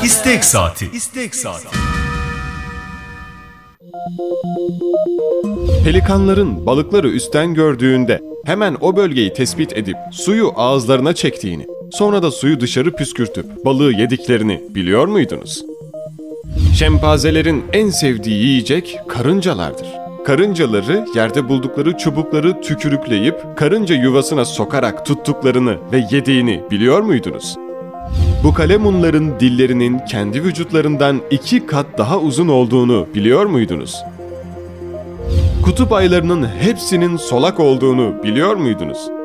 İstek Saati. İstek Saati. Pelikanların balıkları üstten gördüğünde hemen o bölgeyi tespit edip suyu ağızlarına çektiğini, sonra da suyu dışarı püskürtüp balığı yediklerini biliyor muydunuz? Şempanzelerin en sevdiği yiyecek karıncalardır. Karıncaları yerde buldukları çubukları tükürükleyip karınca yuvasına sokarak tuttuklarını ve yediğini biliyor muydunuz? Bu kalemunların dillerinin kendi vücutlarından 2 kat daha uzun olduğunu biliyor muydunuz? Kutup ayılarının hepsinin solak olduğunu biliyor muydunuz?